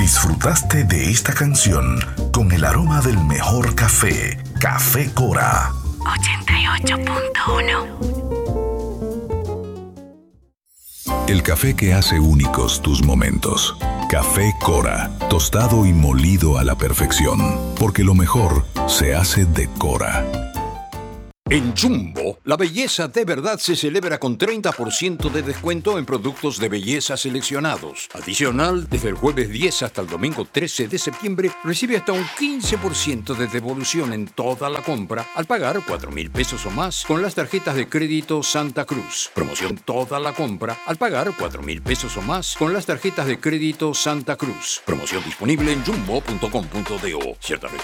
Disfrutaste de esta canción con el aroma del mejor café, Café Cora. 88.1. El café que hace únicos tus momentos. Café Cora, tostado y molido a la perfección, porque lo mejor se hace de Cora. En Jumbo, la belleza de verdad se celebra con 30% de descuento en productos de belleza seleccionados. Adicional, desde el jueves 10 hasta el domingo 13 de septiembre, recibe hasta un 15% de devolución en toda la compra al pagar 4,000 pesos o más con las tarjetas de crédito Santa Cruz. Promoción toda la compra al pagar 4,000 pesos o más con las tarjetas de crédito Santa Cruz. Promoción disponible en jumbo.com.do. Ciertas restricciones